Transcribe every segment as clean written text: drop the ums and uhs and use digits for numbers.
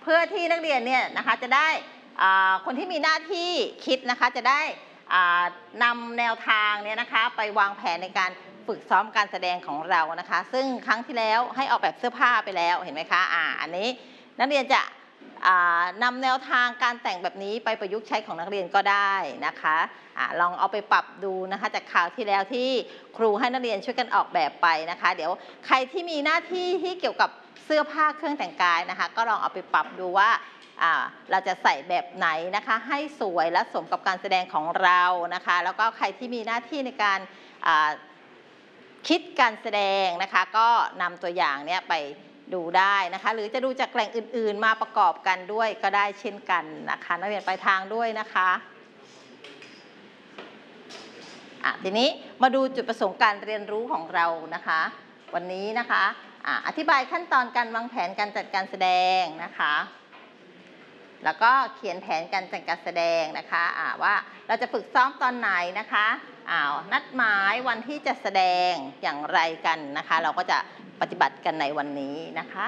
เพื่อที่นักเรียนเนี่ยนะคะจะได้คนที่มีหน้าที่คิดนะคะจะได้นำแนวทางเนี่ยนะคะไปวางแผนในการฝึกซ้อมการแสดงของเรานะคะซึ่งครั้งที่แล้วให้ออกแบบเสื้อผ้าไปแล้วเห็นไหมคะอันนี้นักเรียนจะนำแนวทางการแต่งแบบนี้ไปประยุกต์ใช้ของนักเรียนก็ได้นะคะลองเอาไปปรับดูนะคะจากคราวที่แล้วที่ครูให้นักเรียนช่วยกันออกแบบไปนะคะเดี๋ยวใครที่มีหน้าที่ที่เกี่ยวกับเสื้อผ้าเครื่องแต่งกายนะคะก็ลองเอาไปปรับดูว่าเราจะใส่แบบไหนนะคะให้สวยและสมกับการแสดงของเรานะคะแล้วก็ใครที่มีหน้าที่ในการคิดการแสดงนะคะก็นำตัวอย่างเนี้ยไปดูได้นะคะหรือจะดูจากแหล่งอื่นๆมาประกอบกันด้วยก็ได้เช่นกันนะคะนักเรียนปลายทางด้วยนะคะทีนี้มาดูจุดประสงค์การเรียนรู้ของเรานะคะวันนี้นะคะอธิบายขั้นตอนการวางแผนการจัดการแสดงนะคะแล้วก็เขียนแผนการจัดการแสดงนะคะว่าเราจะฝึกซ้อมตอนไหนนะคะนัดหมายวันที่จะแสดงอย่างไรกันนะคะเราก็จะปฏิบัติกันในวันนี้นะคะ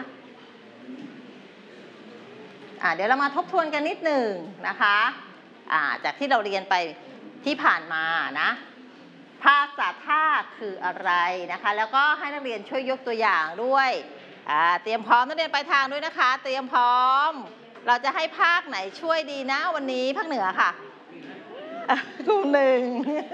เดี๋ยวเรามาทบทวนกันนิดหนึ่งนะคะจากที่เราเรียนไปที่ผ่านมานะภาษาท่าคืออะไรนะคะแล้วก็ให้นักเรียนช่วยยกตัวอย่างด้วยเตรียมพร้อมนักเรียนปลายทางด้วยนะคะเตรียมพร้อมเราจะให้ภาคไหนช่วยดีนะวันนี้ภาคเหนือค่ะกลุ่มหนึ่ง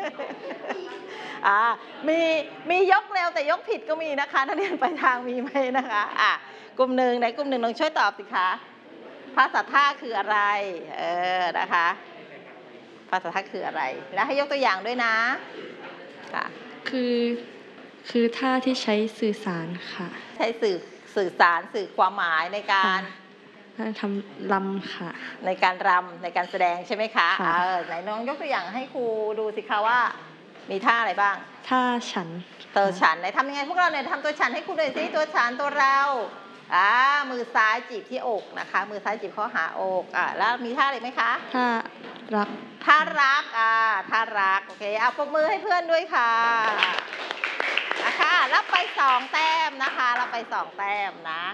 มียกเร็วแต่ยกผิดก็มีนะคะนักเรียนปลายทางมีไหมนะคะกลุ่มหนึ่งไหนกลุ่มหนึ่งลองช่วยตอบสิคะภาษาท่าคืออะไรนะคะภาษาท่าคืออะไรแล้วให้ยกตัวอย่างด้วยนะค่ะคือท่าที่ใช้สื่อสารค่ะใช้สื่อสารสื่อความหมายในการทำรำค่ะในการรำในการแสดงใช่ไหมคะไหนน้องยกตัวอย่างให้ครูดูสิคะว่ามีท่าอะไรบ้างท่าฉันตัวฉันไหนทำยังไงพวกเราเนี่ยทำตัวฉันให้ครูดูสิตัวฉันตัวเรามือซ้ายจีบที่อกนะคะมือซ้ายจีบเข้าหาอกแล้วมีท่าอะไรไหมคะท่ารักท่ารักท่ารักโอเคปรบมือให้เพื่อนด้วยค่ะนะคะรับไป2 แต้มนะคะรับไป2 แต้มนะ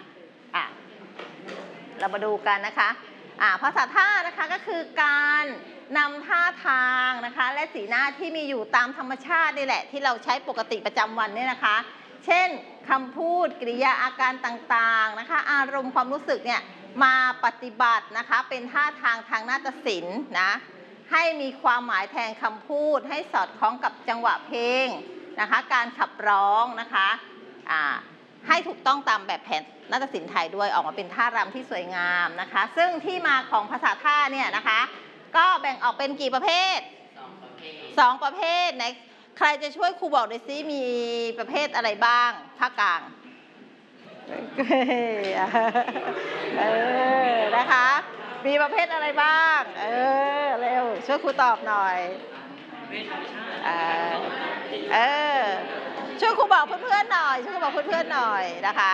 เรามาดูกันนะคะภาษาท่านะคะก็คือการนำท่าทางนะคะและสีหน้าที่มีอยู่ตามธรรมชาตินี่แหละที่เราใช้ปกติประจำวันเนี่ยนะคะเช่นคำพูดกริยาอาการต่างๆนะคะอารมณ์ความรู้สึกเนี่ยมาปฏิบัตินะคะเป็นท่าทางทางนาฏศิลป์นะให้มีความหมายแทนคำพูดให้สอดคล้องกับจังหวะเพลงนะคะการขับร้องนะคะให้ถูกต้องตามแบบแผนนาฏศิลป์ไทยด้วยออกมาเป็นท่ารำที่สวยงามนะคะซึ่งที่มาของภาษาท่าเนี่ยนะคะก็แบ่งออกเป็นกี่ประเภท2 ประเภทไหนใครจะช่วยครูบอกหน่อยซิมีประเภทอะไรบ้างภาคกลางนะคะมีประเภทอะไรบ้างเร็วช่วยครูตอบหน่อยช่วยครูบอกเพื่อนๆหน่อยช่วยครูบอกเพื่อนๆหน่อยนะคะ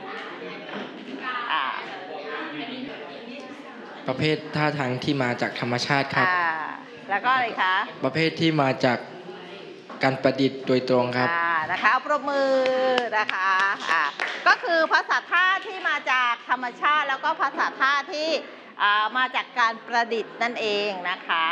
ประเภทท่าทางที่มาจากธรรมชาติครับแล้วก็อะไรคะประเภทที่มาจากการประดิษฐ์โดยตรงครับนะคะปรบมือนะคะก็คือภาษาท่าที่มาจากธรรมชาติแล้วก็ภาษาท่าที่มาจากการประดิษฐ์นั่นเองนะคะ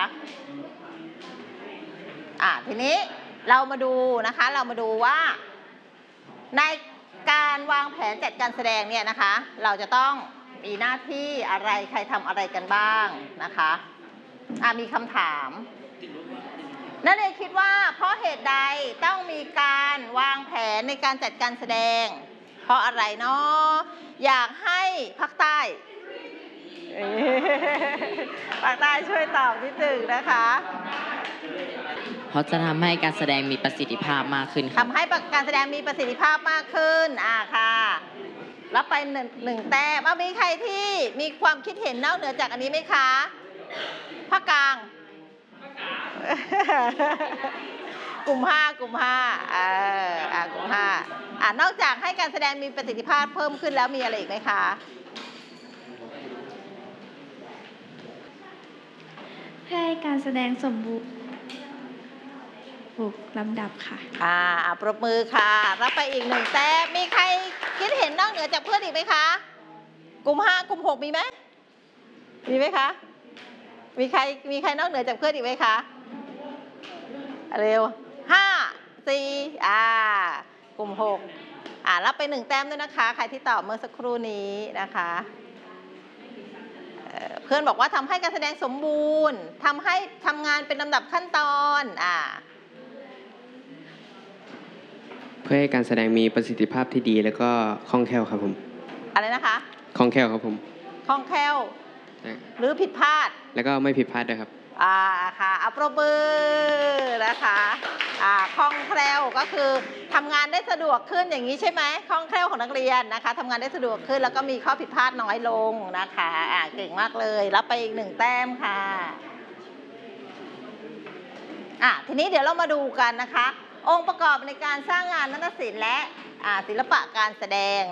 ทีนี้เรามาดูนะคะเรามาดูว่าในการวางแผนจัดการแสดงเนี่ยนะคะเราจะต้องมีหน้าที่อะไรใครทำอะไรกันบ้างนะคะมีคำถามนักเรียนคิดว่าเพราะเหตุใดต้องมีการวางแผนในการจัดการแสดงเพราะอะไรเนาะอยากให้ภาคใต้ภาคใต้ช่วยตอบนิดหนึ่งนะคะเพราะจะทำให้การแสดงมีประสิทธิภาพมากขึ้นทำให้การแสดงมีประสิทธิภาพมากขึ้นค่ะรับไป1 แต้มมีใครที่มีความคิดเห็นนอกเหนือจากอันนี้ไหมคะภาคกลางกลุ่ม 5กลุ่ม 5นอกจากให้การแสดงมีประสิทธิภาพเพิ่มขึ้นแล้วมีอะไรอีกไหมคะให้การแสดงสมบูรณ์ถูกลำดับค่ะปรบมือค่ะรับไปอีก1 แต้มมีใครคิดเห็นนอกเหนือจากเพื่อนอีกไหมคะกลุ่ม 5กลุ่ม 6มีไหมมีไหมคะ มีใครนอกเหนือจากเพื่อนอีกไหมคะ เร็ว 5 4กลุ่ม6รับไป1แต้มด้วยนะคะ ใครที่ตอบเมื่อสักครู่นี้นะคะเพื่อนบอกว่าทำให้การแสดงสมบูรณ์ทำให้ทำงานเป็นลำดับขั้นตอนเพื่อให้การแสดงมีประสิทธิภาพที่ดีแล้วก็คล่องแคล่วครับผมอะไรนะคะคล่องแคล่วครับผมคล่องแคล่ว หรือผิดพลาดแล้วก็ไม่ผิดพลาดด้วยครับค่ะปรบมือนะคะคล่องแคล่วก็คือทำงานได้สะดวกขึ้นอย่างนี้ใช่ไหมคล่องแคล่วของนักเรียนนะคะทำงานได้สะดวกขึ้นแล้วก็มีข้อผิดพลาดน้อยลงนะคะเก่งมากเลยรับไปอีก1แต้มค่ะทีนี้เดี๋ยวเรามาดูกันนะคะ องค์ประกอบในการสร้างงานนาฏศิลป์และศิลปะการแสดง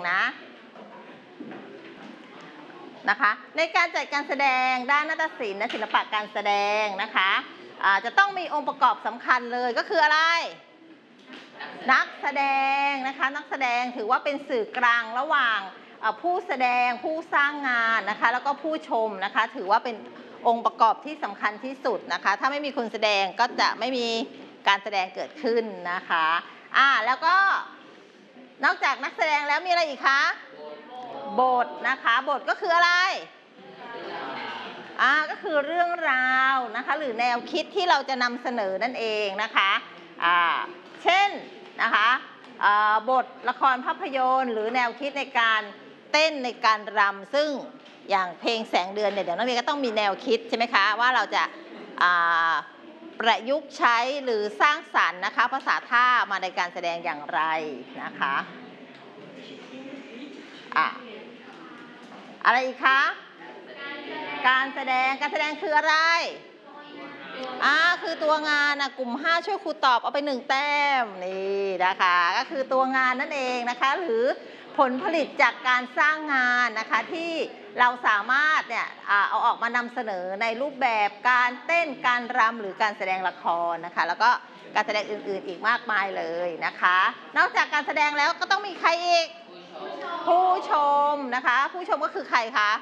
นะคะในการจัดการแสดงด้านนาฏศิลป์และศิลปะการแสดงนะคะจะต้องมีองค์ประกอบสำคัญเลยก็คืออะไรนักแสดงนะคะนักแสดงถือว่าเป็นสื่อกลางระหว่างผู้แสดงผู้สร้างงานนะคะแล้วก็ผู้ชมนะคะถือว่าเป็นองค์ประกอบที่สำคัญที่สุดนะคะถ้าไม่มีคนแสดงก็จะไม่มีการแสดงเกิดขึ้นนะคะแล้วก็นอกจากนักแสดงแล้วมีอะไรอีกคะบทนะคะบทก็คืออะไรก็คือเรื่องราวนะคะหรือแนวคิดที่เราจะนำเสนอนั่นเองนะคะเช่นนะคะบทละครภาพยนตร์หรือแนวคิดในการเต้นในการรำซึ่งอย่างเพลงแสงเดือนเนี่ยเดี๋ยวนักเรียนก็ต้องมีแนวคิดใช่ไหมคะว่าเราจะประยุกต์ใช้หรือสร้างสรรค์นะคะภาษาท่ามาในการแสดงอย่างไรนะคะอะไรอีกคะการแสดงคืออะไรคือตัวงานกลุ่ม5ช่วยครูตอบเอาไป1แต้มนี่นะคะก็คือตัวงานนั่นเองนะคะหรือผลผลิตจากการสร้างงานนะคะที่เราสามารถเนี่ยเอาออกมานำเสนอในรูปแบบการเต้นการรำหรือการแสดงละครนะคะแล้วก็การแสดงอื่นๆอีกมากมายเลยนะคะนอกจากการแสดงแล้วก็ต้องมีใครอีกผู้ชมนะคะผู้ชมก็คือใครคะ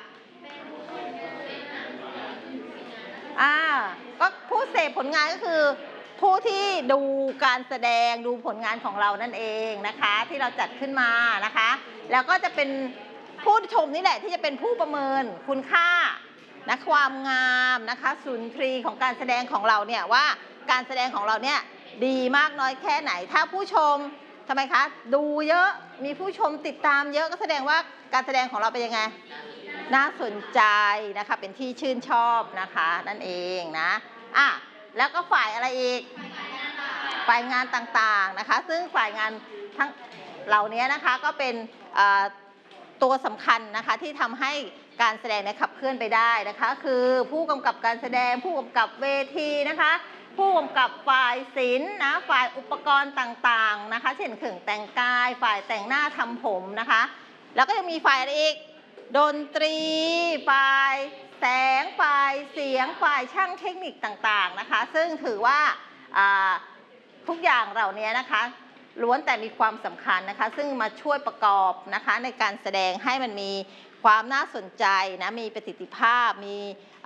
ก็ผู้เสพผลงานก็คือผู้ที่ดูการแสดงดูผลงานของเรานั่นเองนะคะที่เราจัดขึ้นมานะคะแล้วก็จะเป็นผู้ชมนี่แหละที่จะเป็นผู้ประเมินคุณค่าความงามนะคะสุนทรีย์ของการแสดงของเราเนี่ยว่าการแสดงของเราเนี่ยดีมากน้อยแค่ไหนถ้าผู้ชมทำไมคะดูเยอะมีผู้ชมติดตามเยอะก็แสดงว่าการแสดงของเราเป็นยังไงน่าสนใจนะคะเป็นที่ชื่นชอบนะคะนั่นเองนะแล้วก็ฝ่ายอะไรอีกฝ่ายงานต่างๆนะคะซึ่งฝ่ายงานทั้งเหล่านี้นะคะก็เป็นตัวสำคัญนะคะที่ทำให้การแสดงขับเคลื่อนไปได้นะคะคือผู้กำกับการแสดงผู้กำกับเวทีนะคะผู้กำกับฝ่ายศิลป์นะฝ่ายอุปกรณ์ต่างๆนะคะเช่นเครื่องแต่งกายฝ่ายแต่งหน้าทำผมนะคะแล้วก็ยังมีฝ่ายอะไรอีกดนตรีฝ่ายแสงฝ่ายเสียงฝ่ายช่างเทคนิคต่างๆนะคะซึ่งถือว่าทุกอย่างเหล่านี้นะคะล้วนแต่มีความสำคัญนะคะซึ่งมาช่วยประกอบนะคะในการแสดงให้มันมีความน่าสนใจนะมีประสิทธิภาพมี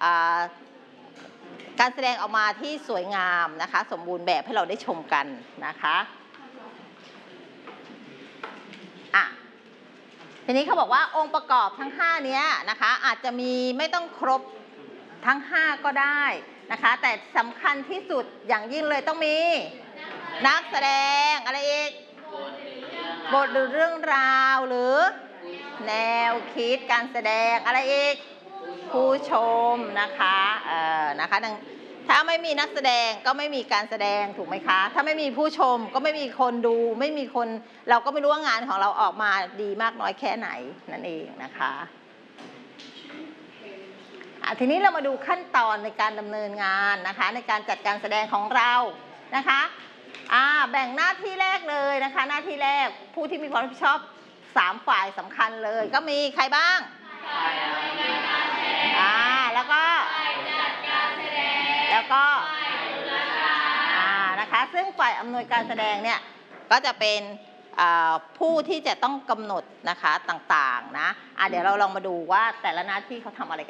การแสดงออกมาที่สวยงามนะคะสมบูรณ์แบบให้เราได้ชมกันนะคะทีนี้เขาบอกว่าองค์ประกอบทั้ง5นี้นะคะอาจจะมีไม่ต้องครบทั้ง5ก็ได้นะคะแต่สำคัญที่สุดอย่างยิ่งเลยต้องมีนักแสดงอะไรอีกบทหรือเรื่องราวหรือแนวคิดการแสดงอะไรอีกผู้ชมนะคะถ้าไม่มีนักแสดงก็ไม่มีการแสดงถูกไหมคะถ้าไม่มีผู้ชมก็ไม่มีคนดูไม่มีคนเราก็ไม่รู้ว่างานของเราออกมาดีมากน้อยแค่ไหนนั่นเองนะคะทีนี้เรามาดูขั้นตอนในการดำเนินงานนะคะในการจัดการแสดงของเรานะคะแบ่งหน้าที่แรกเลยนะคะหน้าที่แรกผู้ที่มีความรับผิดชอบ3ฝ่ายสำคัญเลยก็มีใครบ้างแล้วก็นะคะซึ่งฝ่ายอำนวยการแสดงเนี่ยก็จะเป็นผู้ที่จะต้องกำหนดนะคะต่างๆนะเดี๋ยวเราลองมาดูว่าแต่ละหน้าที่เขาทำอะไรกัน